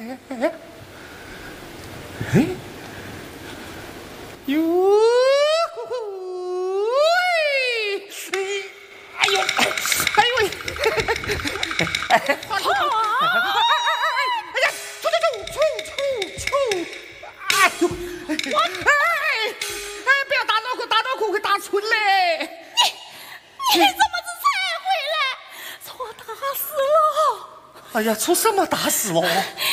哎，哟，哎呦，哎呦，哎呀，出，哎呦，哎，不要打脑壳，打脑壳会打村嘞。 你怎么子才回来？把我打死了！ 哎呀，出什么大事了？